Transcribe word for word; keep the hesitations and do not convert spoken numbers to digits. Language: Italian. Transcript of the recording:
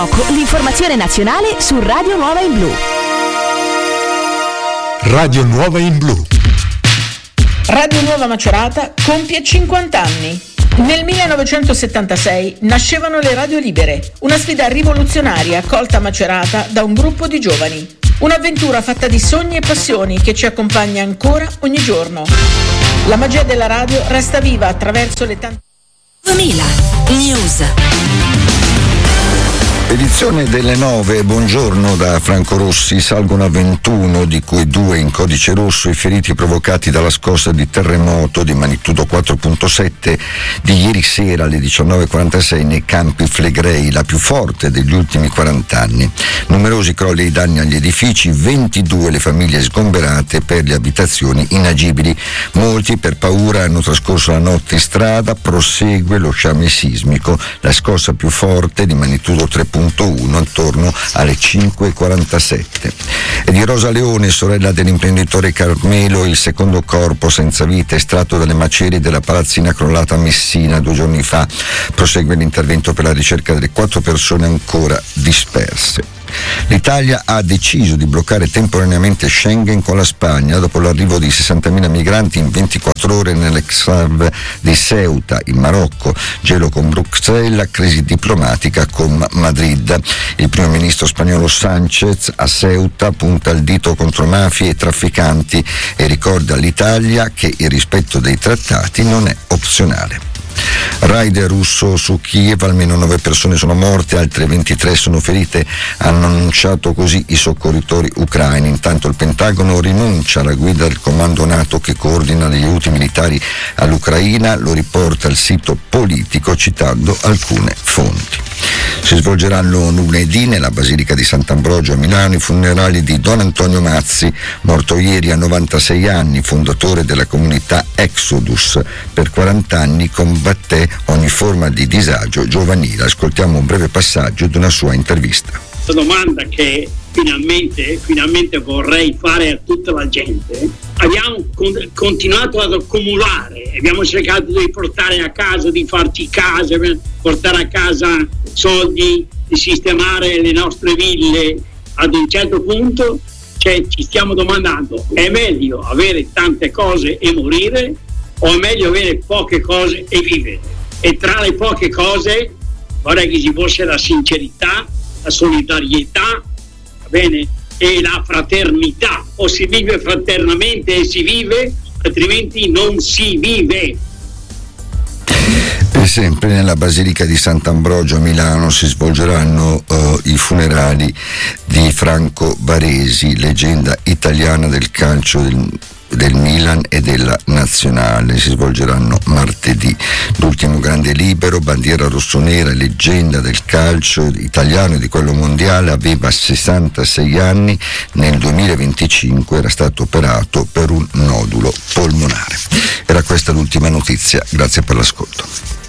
L'informazione nazionale su Radio Nuova in Blu. Radio Nuova in Blu. Radio Nuova Macerata compie cinquanta anni. Nel millenovecentosettantasei nascevano le radio libere, una sfida rivoluzionaria accolta a Macerata da un gruppo di giovani. Un'avventura fatta di sogni e passioni che ci accompagna ancora ogni giorno. La magia della radio resta viva attraverso le tante... duemila News. Edizione delle nove, buongiorno da Franco Rossi. Salgono a ventuno, di cui due in codice rosso, i feriti provocati dalla scossa di terremoto di magnitudo quattro virgola sette di ieri sera alle diciannove e quarantasei nei Campi Flegrei, la più forte degli ultimi quaranta anni. Numerosi crolli e danni agli edifici, ventidue le famiglie sgomberate per le abitazioni inagibili. Molti per paura hanno trascorso la notte in strada, prosegue lo sciame sismico, la scossa più forte di magnitudo tre virgola uno attorno alle cinque e quarantasette. E di Rosa Leone, sorella dell'imprenditore Carmelo, il secondo corpo senza vita estratto dalle macerie della palazzina crollata a Messina due giorni fa. Prosegue l'intervento per la ricerca delle quattro persone ancora disperse. L'Italia ha deciso di bloccare temporaneamente Schengen con la Spagna dopo l'arrivo di sessantamila migranti in ventiquattro ore nell'exclave di Ceuta, in Marocco. Gelo con Bruxelles, crisi diplomatica con Madrid. Il primo ministro spagnolo Sánchez a Ceuta punta il dito contro mafie e trafficanti e ricorda all'Italia che il rispetto dei trattati non è opzionale. Raid russo su Kiev, almeno nove persone sono morte, altre ventitré sono ferite, hanno annunciato così i soccorritori ucraini. Intanto il Pentagono rinuncia alla guida del comando NATO che coordina gli aiuti militari all'Ucraina, lo riporta il sito Politico citando alcune fonti. Si svolgeranno lunedì nella Basilica di Sant'Ambrogio a Milano i funerali di Don Antonio Mazzi, morto ieri a novantasei anni, fondatore della comunità Exodus. Per quaranta anni combatté ogni forma di disagio giovanile. Ascoltiamo un breve passaggio di una sua intervista. La domanda che finalmente, finalmente vorrei fare a tutta la gente: abbiamo con- continuato ad accumulare, abbiamo cercato di portare a casa, di farci case, portare a casa soldi, di sistemare le nostre ville. Ad un certo punto, cioè, ci stiamo domandando: è meglio avere tante cose e morire o è meglio avere poche cose e vivere? E tra le poche cose vorrei che ci fosse la sincerità, la solidarietà, va bene, e la fraternità. O si vive fraternamente e si vive, altrimenti non si vive. E sempre nella Basilica di Sant'Ambrogio a Milano si svolgeranno uh, i funerali di Franco Baresi, leggenda italiana del calcio del del Milan e della Nazionale. Si svolgeranno martedì. L'ultimo grande libero, bandiera rossonera, leggenda del calcio italiano e di quello mondiale, aveva sessantasei anni, nel duemilaventicinque era stato operato per un nodulo polmonare. Era questa l'ultima notizia, grazie per l'ascolto.